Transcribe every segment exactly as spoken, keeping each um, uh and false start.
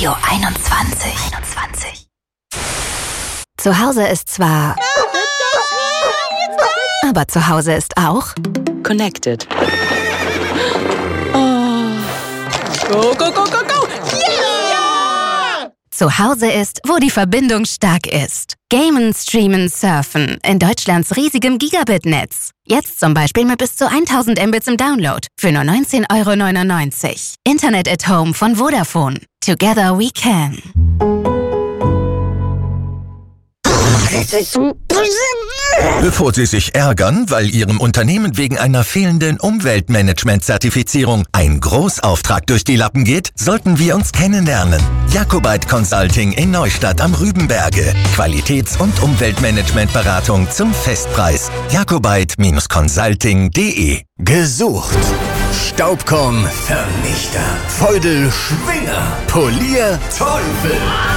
Radio einundzwanzig. einundzwanzig. Zu Hause ist zwar... Aber zu Hause ist auch... Connected. Oh. Go, go, go, go, go! Yeah! Zu Hause ist, wo die Verbindung stark ist. Gamen, streamen, surfen in Deutschlands riesigem Gigabit-Netz. Jetzt zum Beispiel mit bis zu tausend Mbits im Download für nur neunzehn Euro neunundneunzig. Internet at Home von Vodafone. Together we can. Bevor Sie sich ärgern, weil Ihrem Unternehmen wegen einer fehlenden Umweltmanagement-Zertifizierung ein Großauftrag durch die Lappen geht, sollten wir uns kennenlernen. Jakobait Consulting in Neustadt am Rübenberge. Qualitäts- und Umweltmanagementberatung zum Festpreis. jakobait Consulting punkt de. Gesucht. Staubkorn Vernichter. Feudel Schwinger. Polier Teufel.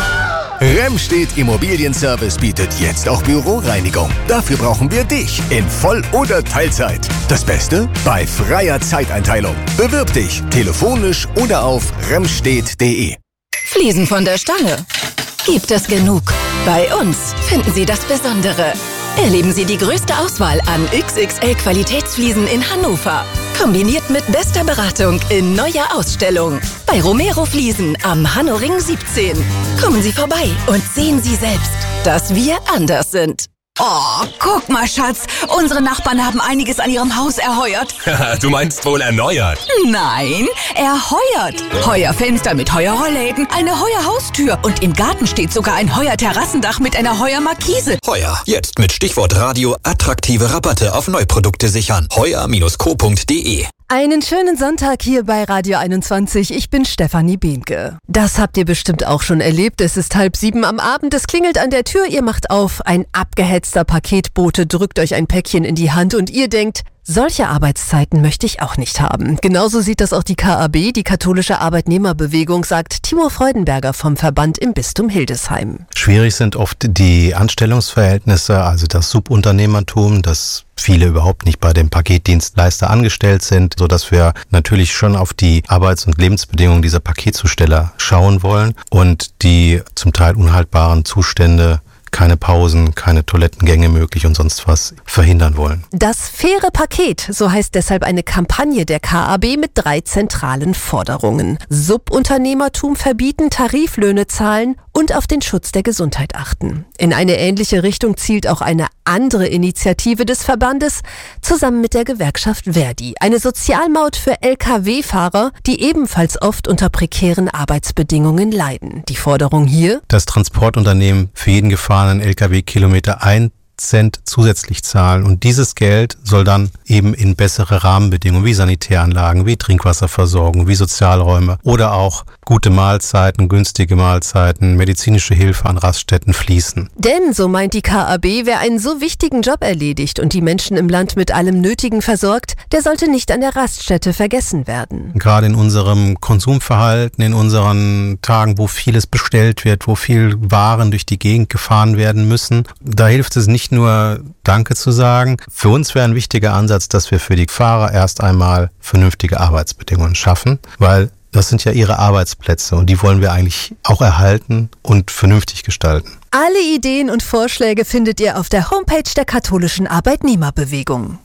Remstedt Immobilienservice bietet jetzt auch Büroreinigung. Dafür brauchen wir dich in Voll- oder Teilzeit. Das Beste? Bei freier Zeiteinteilung. Bewirb dich telefonisch oder auf remstedt punkt de. Fliesen von der Stange. Gibt es genug. Bei uns finden Sie das Besondere. Erleben Sie die größte Auswahl an X X L-Qualitätsfliesen in Hannover. Kombiniert mit bester Beratung in neuer Ausstellung. Bei Romero Fliesen am Hannoring siebzehn. Kommen Sie vorbei und sehen Sie selbst, dass wir anders sind. Oh, guck mal, Schatz. Unsere Nachbarn haben einiges an ihrem Haus erheuert. Du meinst wohl erneuert? Nein, erheuert. Heuer-Fenster mit Heuer-Rollläden, eine Heuer-Haustür und im Garten steht sogar ein Heuer-Terrassendach mit einer Heuer-Markise. Heuer. Jetzt mit Stichwort Radio attraktive Rabatte auf Neuprodukte sichern. heuer Bindestrich co punkt de. Einen schönen Sonntag hier bei Radio einundzwanzig. Ich bin Stefanie Behnke. Das habt ihr bestimmt auch schon erlebt. Es ist halb sieben am Abend. Es klingelt an der Tür. Ihr macht auf. Ein abgehetzter Paketbote drückt euch ein Päckchen in die Hand und ihr denkt, solche Arbeitszeiten möchte ich auch nicht haben. Genauso sieht das auch die K A B, die katholische Arbeitnehmerbewegung, sagt Timo Freudenberger vom Verband im Bistum Hildesheim. Schwierig sind oft die Anstellungsverhältnisse, also das Subunternehmertum, dass viele überhaupt nicht bei dem Paketdienstleister angestellt sind, sodass wir natürlich schon auf die Arbeits- und Lebensbedingungen dieser Paketzusteller schauen wollen und die zum Teil unhaltbaren Zustände, keine Pausen, keine Toilettengänge möglich und sonst was verhindern wollen. Das faire Paket, so heißt deshalb eine Kampagne der K A B mit drei zentralen Forderungen. Subunternehmertum verbieten, Tariflöhne zahlen und auf den Schutz der Gesundheit achten. In eine ähnliche Richtung zielt auch eine andere Initiative des Verbandes zusammen mit der Gewerkschaft Verdi. Eine Sozialmaut für L K W-Fahrer, die ebenfalls oft unter prekären Arbeitsbedingungen leiden. Die Forderung hier: Das Transportunternehmen für jeden gefahrenen L K W-Kilometer ein Cent zusätzlich zahlen und dieses Geld soll dann eben in bessere Rahmenbedingungen wie Sanitäranlagen, wie Trinkwasserversorgung, wie Sozialräume oder auch gute Mahlzeiten, günstige Mahlzeiten, medizinische Hilfe an Raststätten fließen. Denn, so meint die K A B, wer einen so wichtigen Job erledigt und die Menschen im Land mit allem Nötigen versorgt, der sollte nicht an der Raststätte vergessen werden. Gerade in unserem Konsumverhalten, in unseren Tagen, wo vieles bestellt wird, wo viel Waren durch die Gegend gefahren werden müssen, da hilft es nicht nur Danke zu sagen. Für uns wäre ein wichtiger Ansatz, dass wir für die Fahrer erst einmal vernünftige Arbeitsbedingungen schaffen, weil das sind ja ihre Arbeitsplätze und die wollen wir eigentlich auch erhalten und vernünftig gestalten. Alle Ideen und Vorschläge findet ihr auf der Homepage der katholischen Arbeitnehmerbewegung.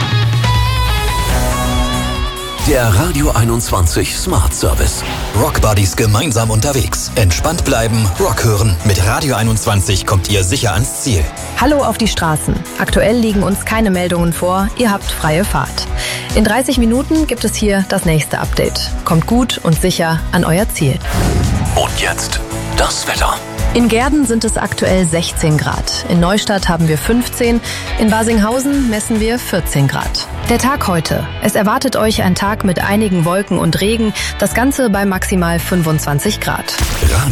Der Radio einundzwanzig Smart Service. Rock Buddies gemeinsam unterwegs. Entspannt bleiben, Rock hören. Mit Radio einundzwanzig kommt ihr sicher ans Ziel. Hallo auf die Straßen. Aktuell liegen uns keine Meldungen vor. Ihr habt freie Fahrt. In dreißig Minuten gibt es hier das nächste Update. Kommt gut und sicher an euer Ziel. Und jetzt das Wetter. In Gehrden sind es aktuell sechzehn Grad. In Neustadt haben wir fünfzehn. In Barsinghausen messen wir vierzehn Grad. Der Tag heute. Es erwartet euch ein Tag mit einigen Wolken und Regen. Das Ganze bei maximal fünfundzwanzig Grad.